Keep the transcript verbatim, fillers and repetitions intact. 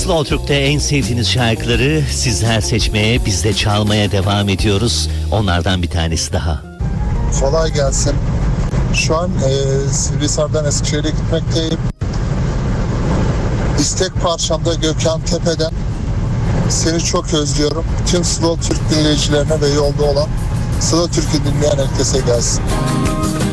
Slow Türk'te en sevdiğiniz şarkıları sizler seçmeye, biz de çalmaya devam ediyoruz. Onlardan bir tanesi daha. Kolay gelsin. Şu an e, Sivrisar'dan Eskişehir'e gitmekteyim. İstek parçamda Gökhan Tepe'den Seni Çok Özlüyorum. Tüm Slow Türk dinleyicilerine ve yolda olan Slow Türk'ü dinleyen herkese gelsin.